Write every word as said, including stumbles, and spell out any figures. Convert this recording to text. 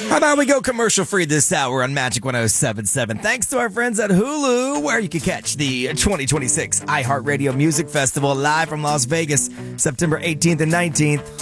How about we go commercial free this hour on Magic one oh seven point seven? Thanks to our friends at Hulu, where you can catch the twenty twenty-six iHeartRadio Music Festival live from Las Vegas, September eighteenth and nineteenth.